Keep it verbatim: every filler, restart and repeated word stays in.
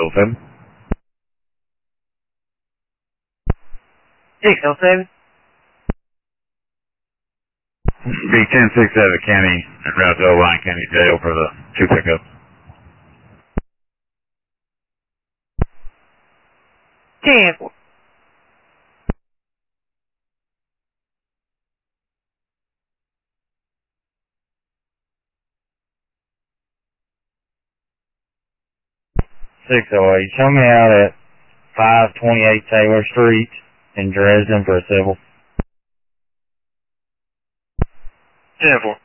oh seven. six oh seven. Be ten six out of the county and route to Lyon County Jail for the two pickups. ten four. six oh eight. Show me out at five twenty-eight Taylor Street in Dresden for a civil. ten four.